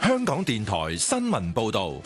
香港電台新聞報道。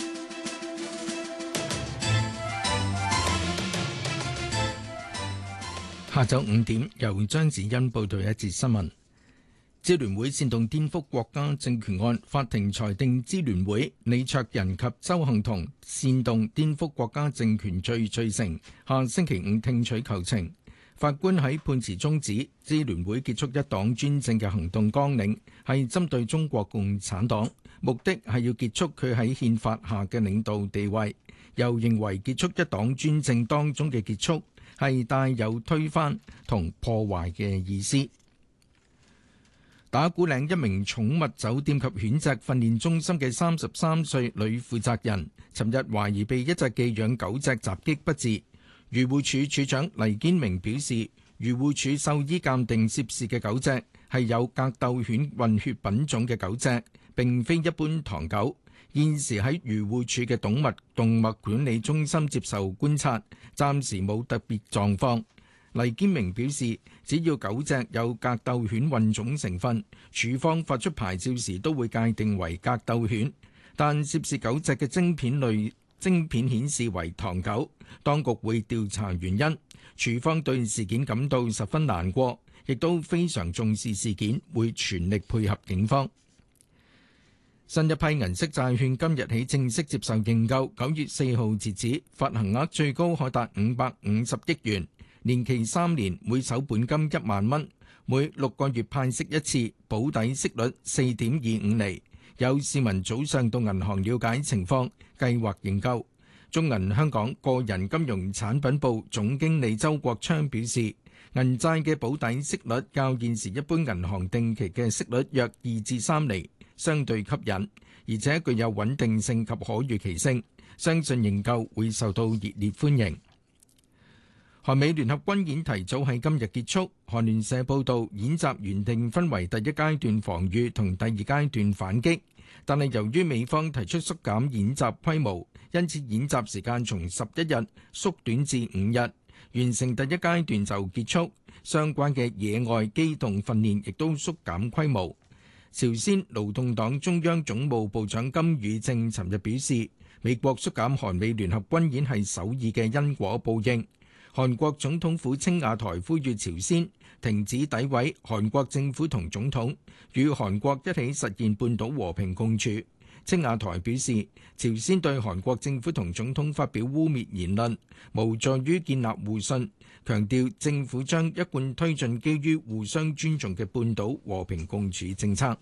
下晝5點，由張子欣報道一節新聞。支聯會煽動顛覆國家政權案，法庭裁定支聯會李卓人及鄒幸彤煽動顛覆國家政權罪罪成，下星期五聽取求情。法官喺判詞中指，支聯會結束一黨專政嘅行動綱領係針對中國共產黨，目的係要結束佢喺憲法下嘅領導地位。又認為結束一黨專政當中嘅結束係帶有推翻同破壞嘅意思。打鼓嶺一名寵物酒店及犬隻訓練中心嘅33歲女負責人，尋日懷疑被一隻寄養狗隻襲擊不治。漁護署署長黎堅明表示，漁護署獸醫鑑定涉事嘅狗隻係有格鬥犬混血品種嘅狗隻，並非一般唐狗。現時喺漁護署嘅動物管理中心接受觀察，暫時冇特別狀況。黎堅明表示，只要狗隻有格鬥犬混種成分，署方發出牌照時都會界定為格鬥犬。但涉事狗隻嘅晶片顯示為唐狗，當局會調查原因。署方對事件感到十分難過，亦都非常重視事件，會全力配合警方。新一批銀色債券今日起正式接受認購，9月4號截止，發行額最高可達550億元，年期3年，每手本金1萬蚊，每6個月派息一次，保底息率4.25厘。有市民早上到銀行了解情況，計劃認購。中銀香港個人金融產品部總經理周國昌表示，銀債嘅保底息率較現時一般銀行定期嘅息率約2至3厘，相對吸引，而且具有穩定性及可預期性，相信認購會受到熱烈歡迎。韓美聯合軍演提早喺今日結束，韓聯社報道，演習原定分為第一階段防禦同第二階段反擊，但係由於美方提出縮減演習規模，因此演習時間從11日縮短至5日，完成第一階段就結束。相關嘅野外機動訓練亦都縮減規模。朝鮮勞動黨中央總務部長金宇正尋日表示，美國縮減韓美聯合軍演係首爾嘅因果報應。韓國總統府青瓦台呼籲朝鮮停止詆毀韓國政府同總統，與韓國一起實現半島和平共處。青瓦台表示，朝鮮對韓國政府同總統發表污蔑言論，無助於建立互信，強調政府將一貫推進基於互相尊重嘅半島和平共處政策。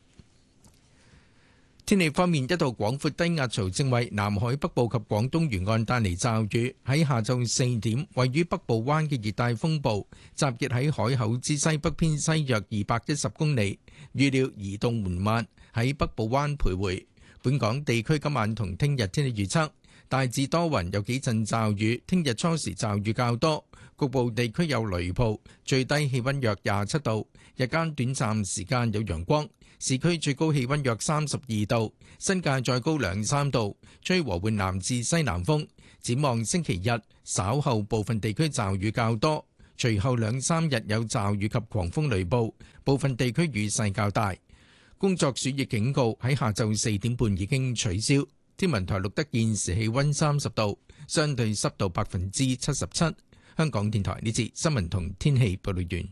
天氣方面，一道廣闊低壓槽正為南海北部及廣東沿岸帶嚟驟雨。喺下晝4點，位於北部灣嘅熱帶風暴集結喺海口之西北偏西約210公里，預料移動緩慢，喺北部灣徘徊。本港地區今晚同聽日天氣預測，大致多雲，有幾陣驟雨。聽日初時驟雨較多，局部地區有雷暴，最低氣溫約27度，日間短暫時間有陽光。市區最高氣溫約32度，新界再高2-3度，吹和緩南至西南風。展望星期日稍後部分地區驟雨較多，隨後2-3日有驟雨及狂風雷暴，部分地區雨勢較大。工作暑熱警告喺下晝4點半已經取消。天文台錄得現時氣溫30度，相對濕度77%。香港電台呢節新聞同天氣報道完。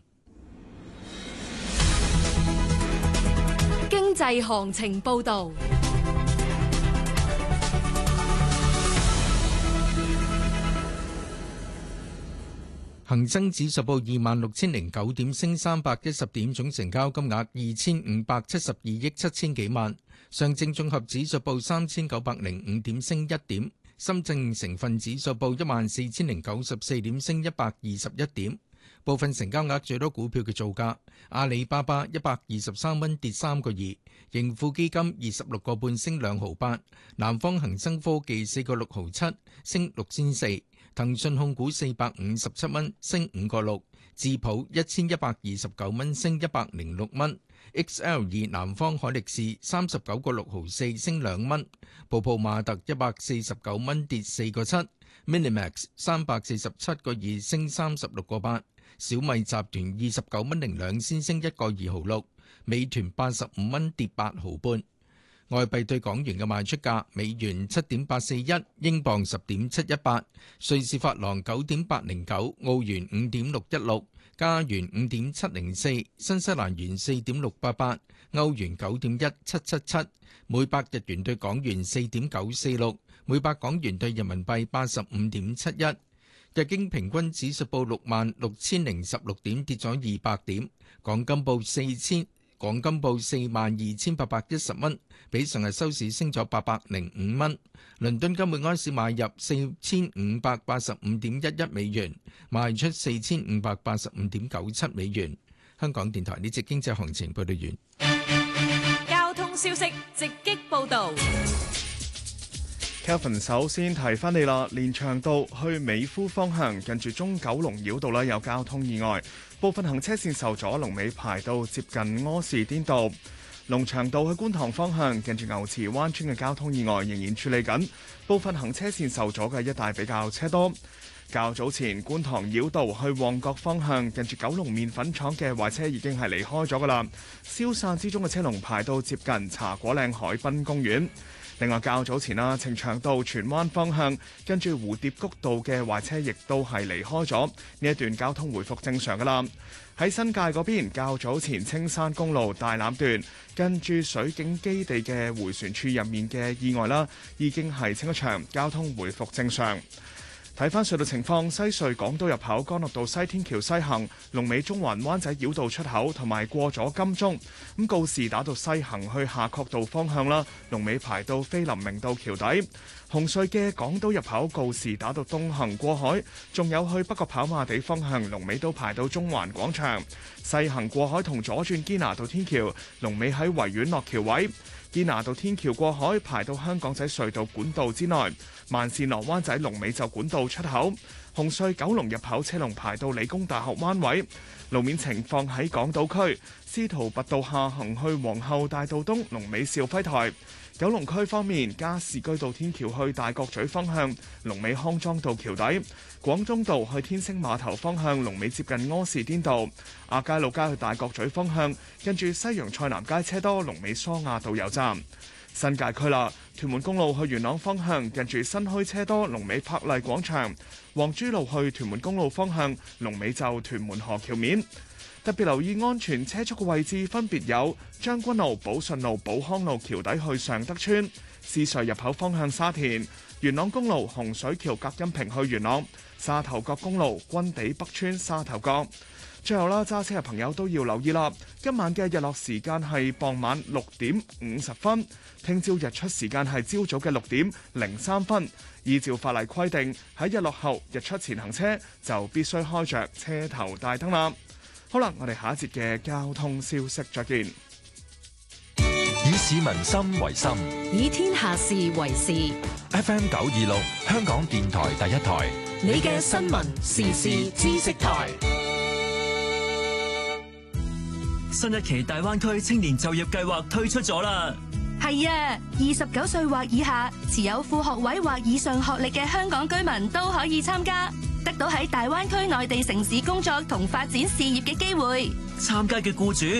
經濟行情報道。 恒生指數報26,009點，升310點，總成交金額2,572億7千幾萬。上證綜合指數報3,905點，升1點。深證成分指數報14,094點，升121點。部分成交額最多股票嘅造價：阿里巴巴123蚊跌3個2，盈富基金26個半升2毫8，南方恒生科技4個6毫7升6仙4，騰訊控股457蚊升5個6，智普1129蚊升106蚊，XL2南方海力士39個6毫4升2蚊，泡泡瑪特149蚊跌4個7，Minimax 347個2升36個8。小米集團29蚊02仙升1個2毫6，美團85蚊跌8毫半。 外幣對港元嘅賣出價：美元7.841，英鎊10.718，瑞士法郎9.809，澳元5.616，加元5.704，新西蘭元4.688，歐元9.1777，每百日元對港元4.946，每百港元對人民幣85.71。日經平均指數報66,016點，跌咗200點。港金報42,810蚊，比上日收市升咗805蚊。倫敦金每安士買入4,585.11美元，賣出4,585.97美元。香港電台呢節經濟行情報道完。 交通消息直擊報導。 Kelvin 首先提翻你啦，連翔道去美孚方向近住中九龍繞道有交通意外，部分行車線受阻，龍尾排到接近柯士甸道。龍翔道去觀塘方向近住牛池灣村嘅交通意外仍然處理緊，部分行車線受阻嘅一帶比較車多。較早前觀塘繞道去旺角方向近住九龍麵粉廠嘅壞車已經係離開咗㗎啦，消散之中嘅車龍排到接近茶果嶺海濱公園。另外較早前呈祥道荃灣方向跟住蝴蝶谷道嘅壞車亦都係離開咗，呢一段交通回復正常㗎啦。喺新界嗰邊，較早前青山公路大欖段跟住水警基地嘅迴旋處入面嘅意外啦，已經係清一場，交通回復正常。睇返隧道情況，西隧港島入口干諾道西天橋西行，龍尾中環灣仔繞道出口，同埋過咗金鐘。咁告士打道西行去夏慤道方向啦，龍尾排到菲林明道橋底。紅隧嘅港島入口告士打道東行過海，仲有去北角跑馬地方向，龍尾都排到中環廣場。西行過海同左轉堅拿道天橋，龍尾喺維園落橋位。堅拿道天橋過海排到香港仔隧道管道之內，慢線落灣仔龍尾就管道出口。紅隧九龍入口車龍排到理工大學灣位。路面情況喺港島區，司徒拔道下行去皇后大道東龍尾兆輝台。九龍區方面，加士居道天橋去大角咀方向，龍尾康莊道橋底；廣東道去天星碼頭方向，龍尾接近柯士甸道；亞皆老街去大角咀方向，跟住西洋菜南街車多，龍尾梳亞道油站。新界區啦，屯門公路去元朗方向，近住新墟車多，龍尾柏麗廣場；黃珠路去屯門公路方向，龍尾就屯門河橋面。特別留意安全車速嘅位置分別有將軍路、寶順路、寶康路橋底去尚德村、獅隧入口方向沙田、元朗公路洪水橋隔音屏去元朗、沙頭角公路軍地北村沙頭角。最後啦，揸車嘅朋友都要留意啦，今晚嘅日落時間係傍晚6點50分，聽朝日出時間係朝早嘅6點03分。依照法例規定，喺日落後日出前行車就必須開着車頭大燈啦。好啦，我哋下一節嘅交通消息再見。 以市民心為心， 以天下事為事。 FM 926，香港電台第一台， 你嘅新聞時事知識台。 新一期大灣區青年就業計劃推出咗啦。 係啊，29歲或以下，持有副學位或以上學歷嘅香港居民都可以參加，得到喺大灣區內地城市工作同發展事業嘅機會。 參加嘅僱主